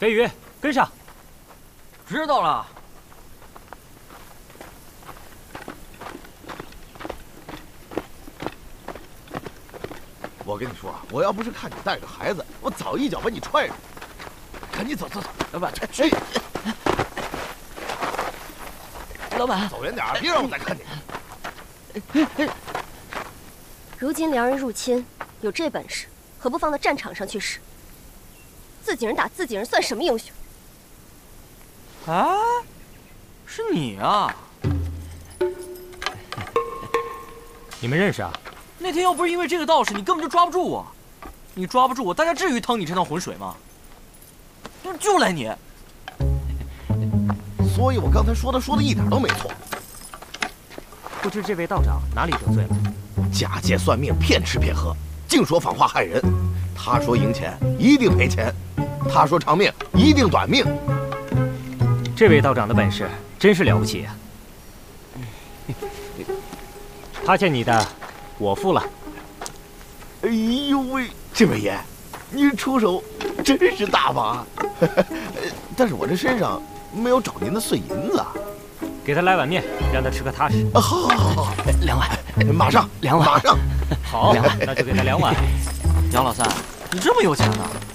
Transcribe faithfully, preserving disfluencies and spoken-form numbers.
飞鱼，跟上。 知道了。 我跟你说啊，我要不是看你带着孩子，我早一脚把你踹着。赶紧走走走， 老板， 哎， 老板， 走远点，别让我再看见。 如今辽人入侵，有这本事，何不放到战场上去使？自己人打自己人，算什么英雄？ 哎，是你啊！ 你们认识啊？ 那天要不是因为这个道士，你根本就抓不住我。你抓不住我，大家至于趟你这趟浑水吗？就赖你。 所以我刚才说的说的一点都没错。 不知这位道长哪里得罪了？ 假借算命，骗吃骗喝，净说谎话害人。他说赢钱一定赔钱，他说长命一定短命。 这位道长的本事真是了不起啊！他欠你的，我付了。 哎呦喂，这位爷，您出手真是大方啊！但是我这身上没有找您的碎银子。 给他来碗面，让他吃个踏实。 啊，好，好，好，好， 两碗， 马上， 两碗， 马上。 好，那就给他两碗。 杨老三，你这么有钱呢？